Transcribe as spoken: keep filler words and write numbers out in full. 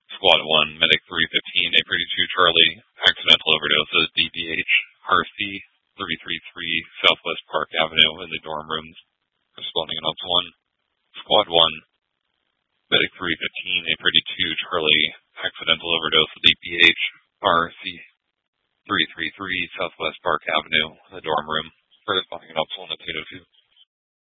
Squad one, Medic three fifteen, eight thirty-two Charlie, accidental overdose of D B H, R C three thirty-three Southwest Park Avenue in the dorm rooms, responding on one. Squad one, Medic three fifteen, eight thirty-two Charlie, accidental overdose of D B H, R C three thirty-three Southwest Park Avenue in the dorm room, responding on one at eight oh two.